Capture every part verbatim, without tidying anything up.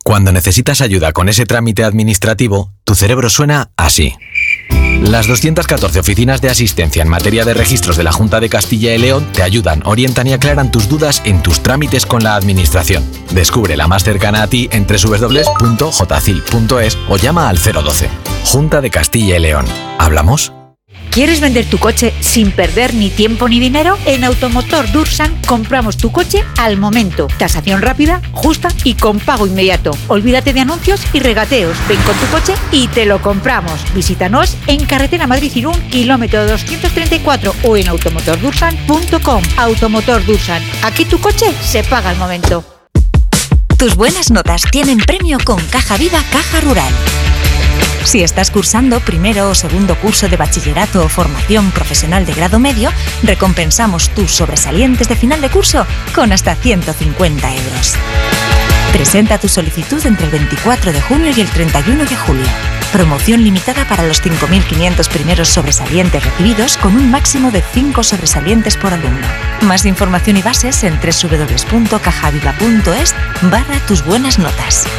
Cuando necesitas ayuda con ese trámite administrativo, tu cerebro suena así. Las doscientas catorce oficinas de asistencia en materia de registros de la Junta de Castilla y León te ayudan, orientan y aclaran tus dudas en tus trámites con la administración. Descubre la más cercana a ti en doble u doble u doble u punto j c i l punto es o llama al cero doce. Junta de Castilla y León. ¿Hablamos? ¿Quieres vender tu coche sin perder ni tiempo ni dinero? En Automotor Dursan compramos tu coche al momento. Tasación rápida, justa y con pago inmediato. Olvídate de anuncios y regateos. Ven con tu coche y te lo compramos. Visítanos en Carretera Madrid-Irún, kilómetro doscientos treinta y cuatro o en automotor dursan punto com. Automotor Dursan. Aquí tu coche se paga al momento. Tus buenas notas tienen premio con Caja Viva Caja Rural. Si estás cursando primero o segundo curso de bachillerato o formación profesional de grado medio, recompensamos tus sobresalientes de final de curso con hasta ciento cincuenta euros. Presenta tu solicitud entre el veinticuatro de junio y el treinta y uno de julio. Promoción limitada para los cinco mil quinientos primeros sobresalientes recibidos con un máximo de cinco sobresalientes por alumno. Más información y bases en doble u doble u doble u punto cajaviva punto es barra tus buenas notas.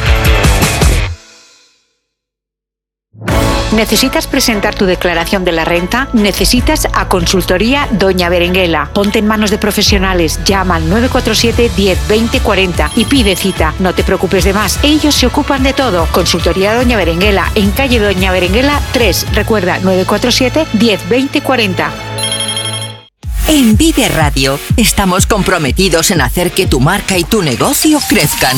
¿Necesitas presentar tu declaración de la renta? ¿Necesitas a Consultoría Doña Berenguela? Ponte en manos de profesionales. Llama al nueve cuatro siete, diez, veinte, cuarenta y pide cita. No te preocupes de más. Ellos se ocupan de todo. Consultoría Doña Berenguela, en calle Doña Berenguela tres. Recuerda, nueve cuatro siete, diez, veinte, cuarenta. En Vive Radio estamos comprometidos en hacer que tu marca y tu negocio crezcan.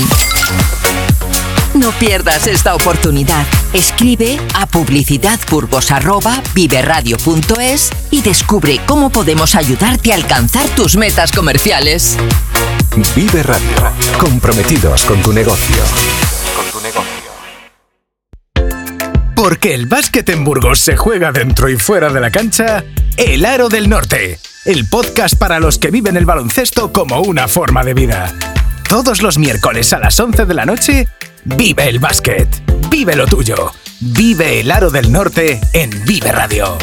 No pierdas esta oportunidad. Escribe a publicidadburgos arroba viveradio punto es y descubre cómo podemos ayudarte a alcanzar tus metas comerciales. Vive Radio. Comprometidos con tu negocio. Con tu negocio. Porque el básquet en Burgos se juega dentro y fuera de la cancha, El Aro del Norte. El podcast para los que viven el baloncesto como una forma de vida. Todos los miércoles a las once de la noche, vive el básquet, vive lo tuyo, vive el Aro del Norte en Vive Radio.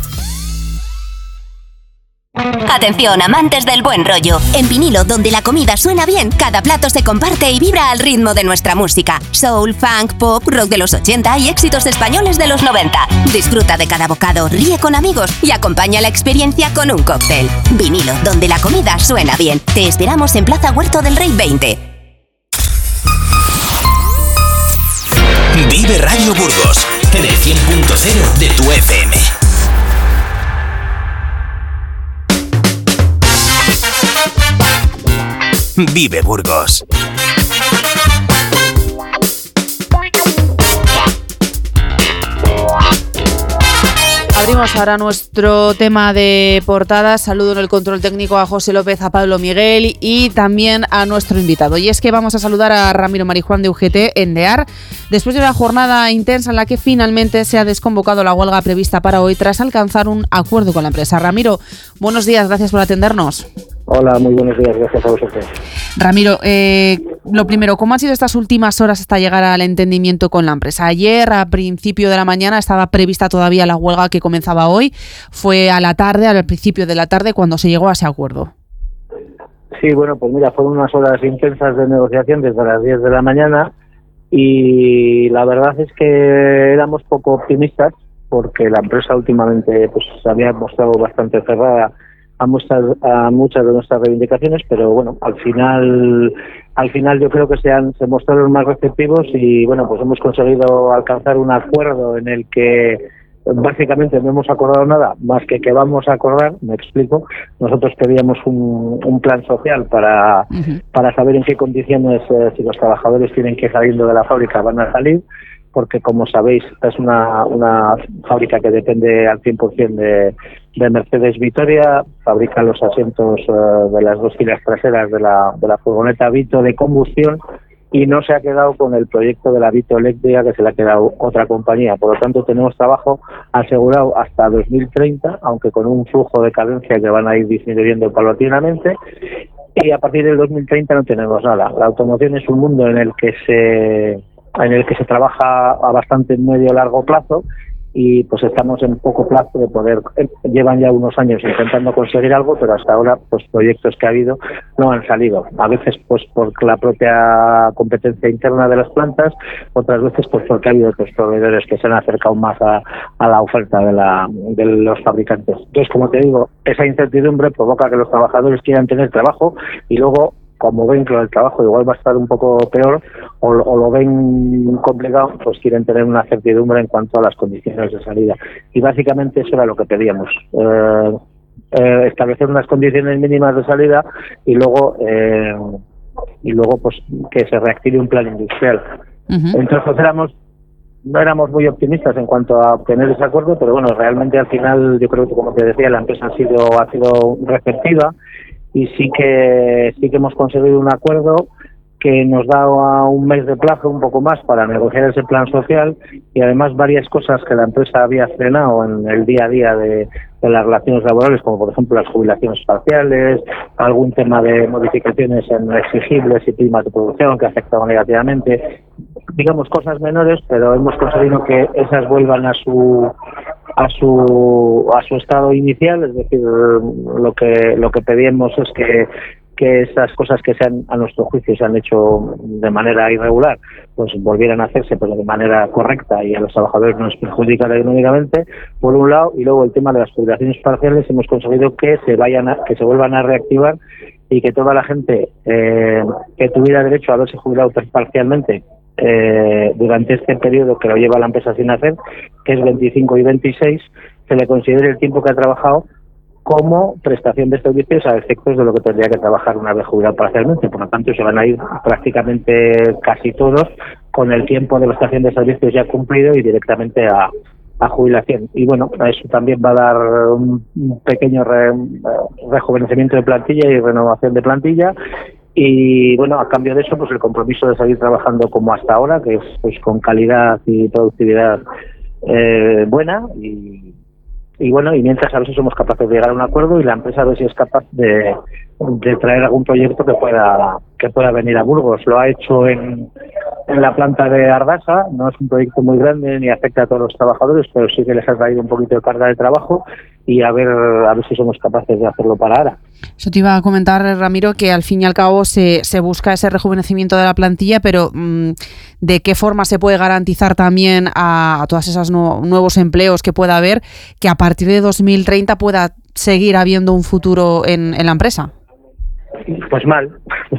Atención, amantes del buen rollo. En vinilo, donde la comida suena bien, cada plato se comparte y vibra al ritmo de nuestra música. Soul, funk, pop, rock de los ochenta y éxitos españoles de los noventa. Disfruta de cada bocado, ríe con amigos y acompaña la experiencia con un cóctel. Vinilo, donde la comida suena bien. Te esperamos en Plaza Huerto del Rey veinte. Vive Radio Burgos, en el cien punto cero de tu F M. Vive Burgos. Abrimos ahora nuestro tema de portada. Saludo en el control técnico a José López, a Pablo Miguel y también a nuestro invitado. Y es que vamos a saludar a Ramiro Marijuán de U G T en DEAR, después de una jornada intensa en la que finalmente se ha desconvocado la huelga prevista para hoy tras alcanzar un acuerdo con la empresa. Ramiro, buenos días, gracias por atendernos. Hola, muy buenos días, gracias a vosotros. Ramiro, eh, lo primero, ¿cómo han sido estas últimas horas hasta llegar al entendimiento con la empresa? Ayer, a principio de la mañana, estaba prevista todavía la huelga que comenzaba hoy. Fue a la tarde, al principio de la tarde, cuando se llegó a ese acuerdo. Sí, bueno, pues mira, fueron unas horas intensas de negociación desde las diez de la mañana y la verdad es que éramos poco optimistas porque la empresa últimamente pues se había mostrado bastante cerrada a muchas, a muchas de nuestras reivindicaciones, pero bueno, al final al final yo creo que se han se mostraron más receptivos y bueno, pues hemos conseguido alcanzar un acuerdo en el que básicamente no hemos acordado nada más que que vamos a acordar. Me explico. Nosotros pedíamos un, un plan social para uh-huh. para saber en qué condiciones eh, si los trabajadores tienen que salir de la fábrica van a salir, porque como sabéis es una una fábrica que depende al cien por ciento de, de Mercedes Vitoria, fabrica los asientos uh, de las dos filas traseras de la de la furgoneta Vito de combustión y no se ha quedado con el proyecto de la Vito eléctrica, que se le ha quedado otra compañía. Por lo tanto, tenemos trabajo asegurado hasta dos mil treinta, aunque con un flujo de cadencia que van a ir disminuyendo paulatinamente, y a partir del dos mil treinta no tenemos nada. La automoción es un mundo en el que se en el que se trabaja a bastante medio largo plazo y pues estamos en poco plazo de poder, llevan ya unos años intentando conseguir algo, pero hasta ahora pues proyectos que ha habido no han salido, a veces pues por la propia competencia interna de las plantas, otras veces pues porque ha habido otros proveedores que se han acercado más a, a la oferta de, la, de los fabricantes. Entonces, como te digo, esa incertidumbre provoca que los trabajadores quieran tener trabajo y luego, como ven que el trabajo igual va a estar un poco peor o, o lo ven complicado, pues quieren tener una certidumbre en cuanto a las condiciones de salida. Y básicamente eso era lo que pedíamos, eh, eh, establecer unas condiciones mínimas de salida y luego eh, y luego pues que se reactive un plan industrial. Uh-huh. Entonces éramos no éramos muy optimistas en cuanto a obtener ese acuerdo, pero bueno, realmente al final yo creo que, como te decía, la empresa ha sido ha sido receptiva. Y sí que sí que hemos conseguido un acuerdo que nos da un mes de plazo, un poco más, para negociar ese plan social, y además varias cosas que la empresa había frenado en el día a día de, de las relaciones laborales, como por ejemplo las jubilaciones parciales, algún tema de modificaciones en exigibles y primas de producción que afectaban negativamente, digamos cosas menores, pero hemos conseguido que esas vuelvan a su a su a su estado inicial, es decir, lo que lo que pedimos es que que esas cosas que se han, a nuestro juicio se han hecho de manera irregular, pues volvieran a hacerse pues de manera correcta y a los trabajadores no les perjudican económicamente, por un lado, y luego el tema de las jubilaciones parciales hemos conseguido que se vayan a, que se vuelvan a reactivar y que toda la gente eh, que tuviera derecho a haberse jubilado parcialmente eh, durante este periodo que lo lleva la empresa sin hacer, que es veinticinco y veintiséis, se le considere el tiempo que ha trabajado como prestación de servicios a efectos de lo que tendría que trabajar una vez jubilado parcialmente. Por lo tanto, se van a ir prácticamente casi todos con el tiempo de prestación de servicios ya cumplido y directamente a, a jubilación. Y bueno, eso también va a dar un, un pequeño re, rejuvenecimiento de plantilla y renovación de plantilla. Y bueno, a cambio de eso, pues el compromiso de seguir trabajando como hasta ahora, que es pues con calidad y productividad eh, buena. Y Y bueno, y mientras a ver si somos capaces de llegar a un acuerdo y la empresa a ver si es capaz de, de traer algún proyecto que pueda que pueda venir a Burgos. Lo ha hecho en, en la planta de Ardasa, no es un proyecto muy grande ni afecta a todos los trabajadores, pero sí que les ha traído un poquito de carga de trabajo y a ver a ver si somos capaces de hacerlo para ahora. Eso te iba a comentar, Ramiro, que al fin y al cabo se, se busca ese rejuvenecimiento de la plantilla, pero mmm, ¿de qué forma se puede garantizar también a, a todos esos no, nuevos empleos que pueda haber, que a partir de dos mil treinta pueda seguir habiendo un futuro en, en la empresa? Pues mal.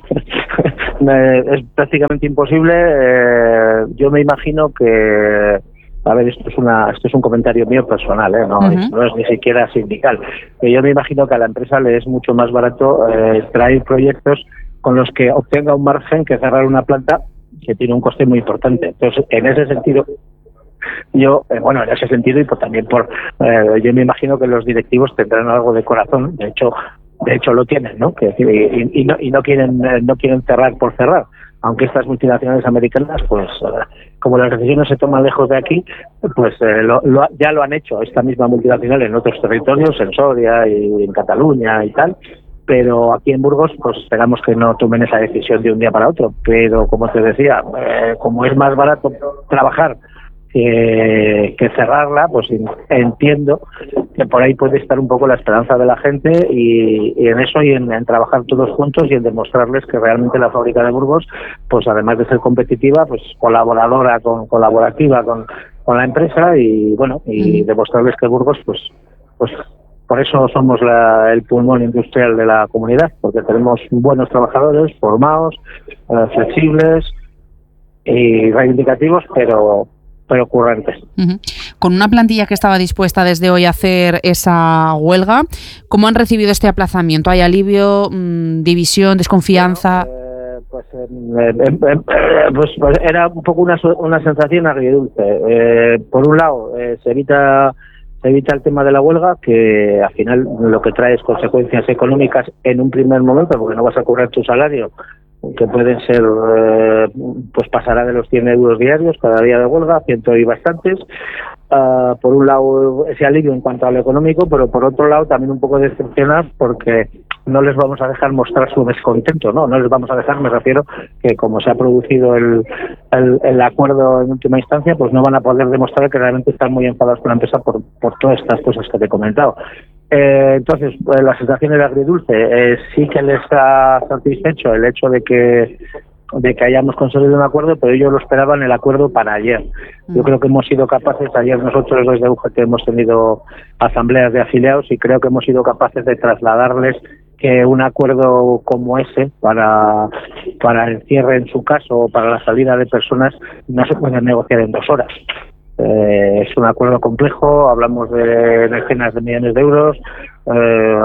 Es prácticamente imposible. Eh, yo me imagino que... A ver, esto es una, esto es un comentario mío personal, ¿eh? No, uh-huh. es, no es ni siquiera sindical. Pero yo me imagino que a la empresa le es mucho más barato eh, traer proyectos con los que obtenga un margen que cerrar una planta que tiene un coste muy importante. Entonces, en ese sentido, yo, eh, bueno, en ese sentido y por, también por, eh, yo me imagino que los directivos tendrán algo de corazón. De hecho, de hecho lo tienen, ¿no? Que, y, y no, y no quieren, eh, no quieren cerrar por cerrar. Aunque estas multinacionales americanas, pues como las decisiones se toman lejos de aquí, pues eh, lo, lo, ya lo han hecho esta misma multinacional en otros territorios, en Soria y en Cataluña y tal, pero aquí en Burgos pues esperamos que no tomen esa decisión de un día para otro. Pero como te decía, eh, como es más barato trabajar que, que cerrarla, pues entiendo que por ahí puede estar un poco la esperanza de la gente y, y en eso y en, en trabajar todos juntos y en demostrarles que realmente la fábrica de Burgos, pues además de ser competitiva, pues colaboradora, con colaborativa con, con la empresa y bueno, y demostrarles que Burgos, pues pues por eso somos la, el pulmón industrial de la comunidad, porque tenemos buenos trabajadores, formados, eh, flexibles y reivindicativos, pero pero ocurrentes. Uh-huh. Con una plantilla que estaba dispuesta desde hoy a hacer esa huelga, ¿cómo han recibido este aplazamiento? ¿Hay alivio, mmm, división, desconfianza? Bueno, eh, pues, eh, eh, eh, pues, pues era un poco una, una sensación agridulce. Eh, por un lado, eh, se evita se evita el tema de la huelga, que al final lo que trae es consecuencias económicas en un primer momento, porque no vas a cobrar tu salario, que pueden ser, eh, pues pasará de los cien euros diarios cada día de huelga, ciento y bastantes. Uh, por un lado ese alivio en cuanto a lo económico, pero por otro lado también un poco decepcionar porque no les vamos a dejar mostrar su descontento, no no les vamos a dejar, me refiero que como se ha producido el, el, el acuerdo en última instancia, pues no van a poder demostrar que realmente están muy enfadados con la empresa por, por todas estas cosas que te he comentado. Eh, entonces, pues, la sensación era agridulce. Eh, sí que les ha satisfecho el hecho de que de que hayamos conseguido un acuerdo, pero ellos lo esperaban el acuerdo para ayer. Yo creo que hemos sido capaces, ayer nosotros desde U G T hemos tenido asambleas de afiliados y creo que hemos sido capaces de trasladarles que un acuerdo como ese para para el cierre en su caso o para la salida de personas no se puede negociar en dos horas. Eh, es un acuerdo complejo, hablamos de decenas de millones de euros, eh,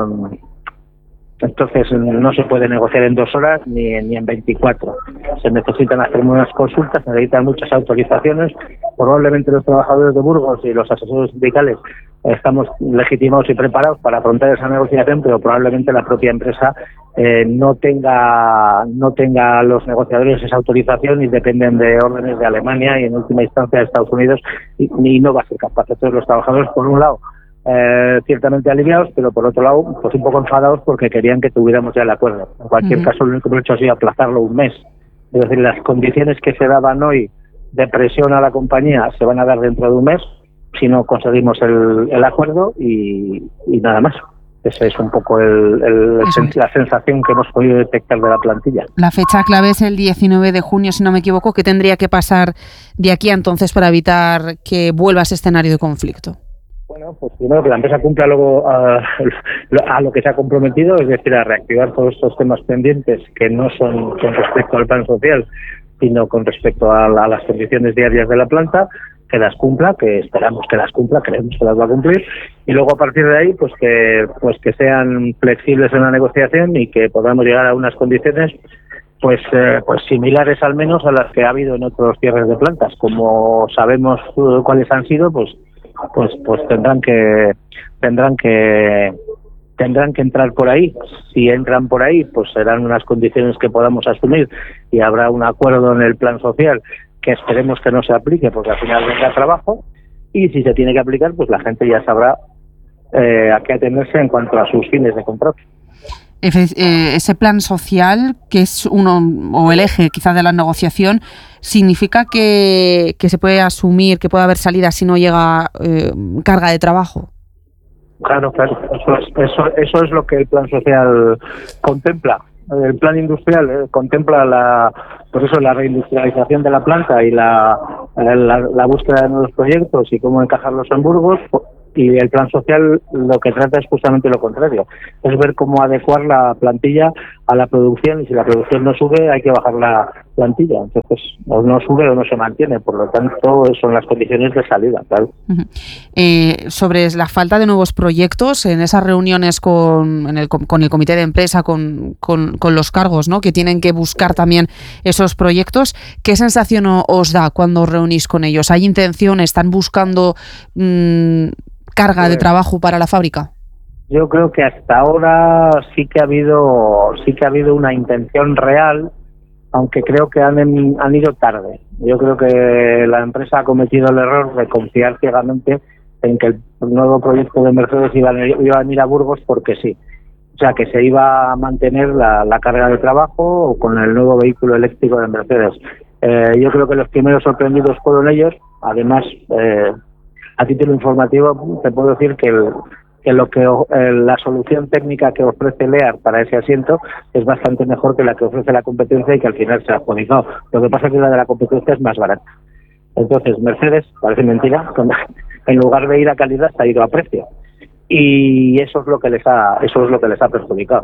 entonces no se puede negociar en dos horas ni, ni en veinticuatro. Se necesitan hacer unas consultas, se necesitan muchas autorizaciones. Probablemente los trabajadores de Burgos y los asesores sindicales estamos legitimados y preparados para afrontar esa negociación, pero probablemente la propia empresa eh, no tenga no tenga a los negociadores esa autorización y dependen de órdenes de Alemania y en última instancia de Estados Unidos y, y no va a ser capaz. Entonces los trabajadores, por un lado, Eh, ciertamente aliviados, pero por otro lado, pues un poco enfadados porque querían que tuviéramos ya el acuerdo. En cualquier uh-huh. caso, lo único que hemos hecho ha sido aplazarlo un mes. Es decir, las condiciones que se daban hoy de presión a la compañía se van a dar dentro de un mes si no conseguimos el, el acuerdo y, y nada más. Esa es un poco el, el, la sensación que hemos podido detectar de la plantilla. La fecha clave es el diecinueve de junio, si no me equivoco. ¿Qué tendría que pasar de aquí a entonces para evitar que vuelva a ese escenario de conflicto? Bueno, pues primero que la empresa cumpla luego a, a lo que se ha comprometido, es decir, a reactivar todos estos temas pendientes que no son con respecto al plan social, sino con respecto a, a las condiciones diarias de la planta, que las cumpla, que esperamos que las cumpla, creemos que las va a cumplir, y luego a partir de ahí, pues que pues que sean flexibles en la negociación y que podamos llegar a unas condiciones pues eh, pues similares al menos a las que ha habido en otros cierres de plantas. Como sabemos uh, cuáles han sido, pues pues pues tendrán que tendrán que tendrán que entrar por ahí. Si entran por ahí, pues serán unas condiciones que podamos asumir y habrá un acuerdo en el plan social que esperemos que no se aplique porque al final venga trabajo, y si se tiene que aplicar, pues la gente ya sabrá eh, a qué atenerse en cuanto a sus fines de contrato. Ese plan social, que es uno o el eje quizás de la negociación, ¿significa que, que se puede asumir que puede haber salida si no llega eh, carga de trabajo? Claro, claro. Eso es, eso, eso es lo que el plan social contempla. El plan industrial eh, contempla la, pues eso, la reindustrialización de la planta y la, la, la búsqueda de nuevos proyectos y cómo encajarlos en Burgos. Y el plan social lo que trata es justamente lo contrario, es ver cómo adecuar la plantilla a la producción, y si la producción no sube hay que bajar la plantilla, entonces o no sube o no se mantiene, por lo tanto son las condiciones de salida, claro. Uh-huh. Eh, sobre la falta de nuevos proyectos, en esas reuniones con, en el, con el comité de empresa, con, con, con los cargos, ¿no?, que tienen que buscar también esos proyectos, ¿qué sensación os da cuando os reunís con ellos? ¿Hay intención, están buscando mmm, carga pues, de trabajo para la fábrica? Yo creo que hasta ahora sí que ha habido sí que ha habido una intención real, aunque creo que han, han ido tarde. Yo creo que la empresa ha cometido el error de confiar ciegamente en que el nuevo proyecto de Mercedes iba a, iba a venir a Burgos porque sí. O sea, que se iba a mantener la, la carga de trabajo con el nuevo vehículo eléctrico de Mercedes. Eh, yo creo que los primeros sorprendidos fueron ellos. Además, eh, a título informativo te puedo decir que, el, que lo que eh, la solución técnica que ofrece Lear para ese asiento es bastante mejor que la que ofrece la competencia y que al final se ha adjudicado. Lo que pasa es que la de la competencia es más barata. Entonces Mercedes, parece mentira, en lugar de ir a calidad se ha ido a precio, y eso es lo que les ha eso es lo que les ha perjudicado.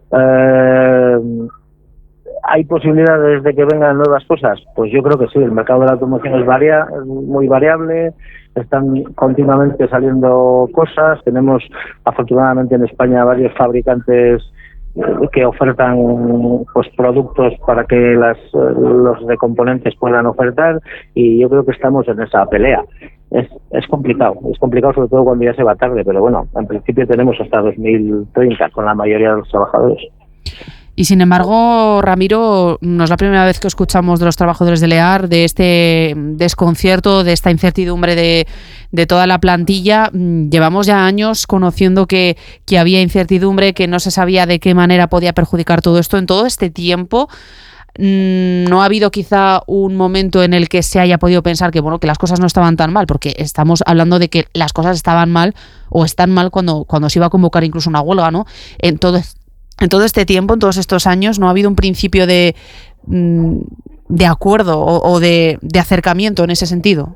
Eh, ¿Hay posibilidades de que vengan nuevas cosas? Pues yo creo que sí. El mercado de la automoción es, varia, es muy variable, están continuamente saliendo cosas. Tenemos afortunadamente en España varios fabricantes que ofertan pues productos para que las, los de componentes puedan ofertar, y yo creo que estamos en esa pelea. Es, es complicado, es complicado sobre todo cuando ya se va tarde, pero bueno, en principio tenemos hasta dos mil treinta con la mayoría de los trabajadores. Y sin embargo, Ramiro, no es la primera vez que escuchamos de los trabajadores de Lear, de este desconcierto, de esta incertidumbre de, de toda la plantilla. Llevamos ya años conociendo que, que había incertidumbre, que no se sabía de qué manera podía perjudicar todo esto. En todo este tiempo, no ha habido quizá un momento en el que se haya podido pensar que, bueno, que las cosas no estaban tan mal, porque estamos hablando de que las cosas estaban mal o están mal cuando, cuando se iba a convocar incluso una huelga, ¿no? En todo, en todo este tiempo, en todos estos años, no ha habido un principio de, de acuerdo o, o de, de acercamiento en ese sentido.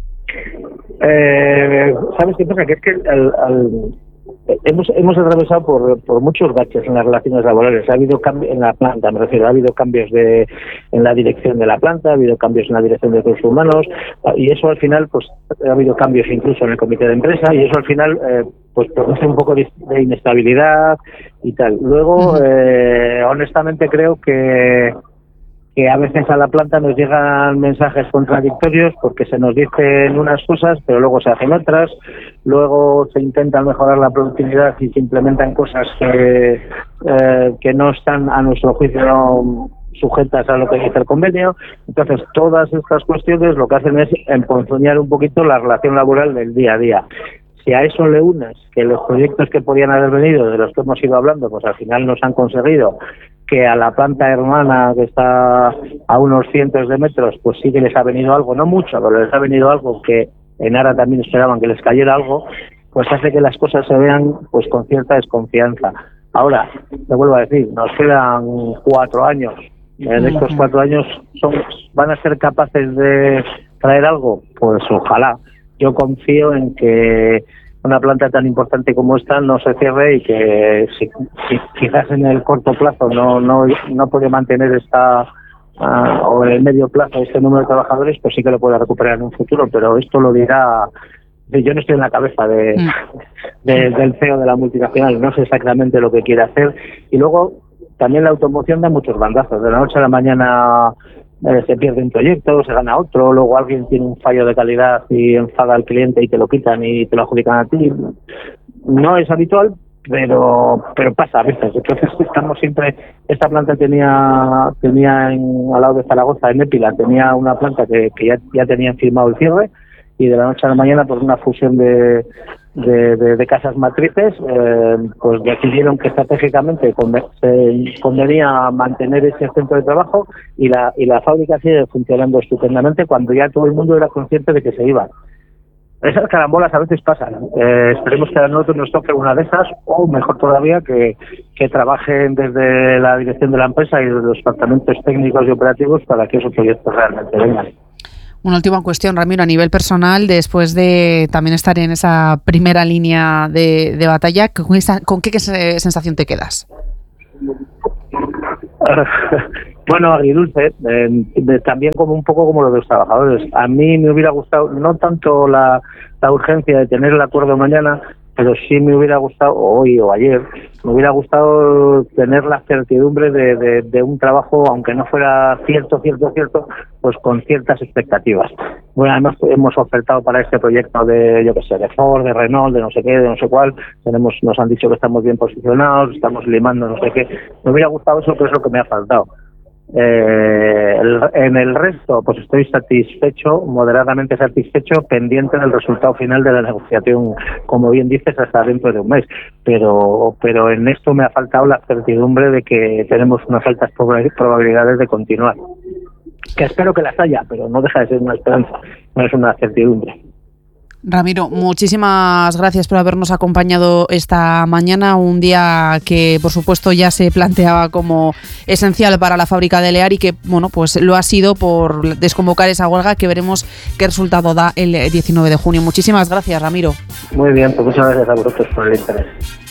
Eh, ¿Sabes qué pasa? Que es que al, al, hemos hemos atravesado por, por muchos baches en las relaciones laborales. Ha habido cambios en la planta, me refiero, ha habido cambios de en la dirección de la planta, ha habido cambios en la dirección de recursos humanos, y eso al final, pues ha habido cambios incluso en el comité de empresa, y eso al final eh, pues produce un poco de, de inestabilidad y tal. Luego, eh, honestamente creo que que a veces a la planta nos llegan mensajes contradictorios porque se nos dicen unas cosas pero luego se hacen otras, luego se intentan mejorar la productividad y se implementan cosas que, eh, que no están a nuestro juicio sujetas a lo que dice el convenio. Entonces todas estas cuestiones lo que hacen es emponzoñar un poquito la relación laboral del día a día. Si a eso le unes que los proyectos que podían haber venido, de los que hemos ido hablando, pues al final nos han conseguido que a la planta hermana que está a unos cientos de metros, pues sí que les ha venido algo, no mucho, pero les ha venido algo que en Ara también esperaban que les cayera algo, pues hace que las cosas se vean pues con cierta desconfianza. Ahora, te vuelvo a decir, nos quedan cuatro años. En estos cuatro años son, ¿van a ser capaces de traer algo? Pues ojalá. Yo confío en que una planta tan importante como esta no se cierre y que si, si quizás en el corto plazo no no no puede mantener esta uh, o en el medio plazo este número de trabajadores, pues sí que lo puede recuperar en un futuro, pero esto lo dirá. Yo no estoy en la cabeza de, de del C E O de la multinacional, no sé exactamente lo que quiere hacer. Y luego también la automoción da muchos bandazos, de la noche a la mañana Eh, se pierde un proyecto, se gana otro, luego alguien tiene un fallo de calidad y enfada al cliente y te lo quitan y te lo adjudican a ti. No es habitual, pero pero pasa a veces. Entonces estamos siempre, esta planta tenía tenía en, al lado de Zaragoza, en Épila, tenía una planta que, que ya, ya tenían firmado el cierre, y de la noche a la mañana, por una fusión de de, de, de casas matrices, eh, pues decidieron que estratégicamente se convenía mantener ese centro de trabajo, y la y la fábrica sigue funcionando estupendamente cuando ya todo el mundo era consciente de que se iba. Esas carambolas a veces pasan. Eh, esperemos que a nosotros nos toque una de esas, o mejor todavía, que, que trabajen desde la dirección de la empresa y de los departamentos técnicos y operativos para que esos proyectos realmente vengan. Una última cuestión, Ramiro, a nivel personal, después de también estar en esa primera línea de, de batalla, ¿con, esa, ¿con qué, qué sensación te quedas? Bueno, agridulce, eh, de, también como un poco como lo de los trabajadores. A mí me hubiera gustado, no tanto la, la urgencia de tener el acuerdo mañana, pero sí me hubiera gustado, hoy o ayer, me hubiera gustado tener la certidumbre de, de, de un trabajo, aunque no fuera cierto, cierto, cierto, pues con ciertas expectativas. Bueno, además hemos ofertado para este proyecto de, yo qué sé, de Ford, de Renault, de no sé qué, de no sé cuál, tenemos, nos han dicho que estamos bien posicionados, estamos limando no sé qué. Me hubiera gustado eso, pero es lo que me ha faltado. Eh, el, en el resto, pues estoy satisfecho, moderadamente satisfecho, pendiente del resultado final de la negociación, como bien dices, hasta dentro de un mes. Pero, pero en esto me ha faltado la certidumbre de que tenemos unas altas probabilidades de continuar. Que espero que las haya, pero no deja de ser una esperanza, no es una certidumbre. Ramiro, muchísimas gracias por habernos acompañado esta mañana, un día que por supuesto ya se planteaba como esencial para la fábrica de Lear y que, bueno, pues lo ha sido por desconvocar esa huelga, que veremos qué resultado da el diecinueve de junio. Muchísimas gracias, Ramiro. Muy bien, pues muchas gracias a vosotros por el interés.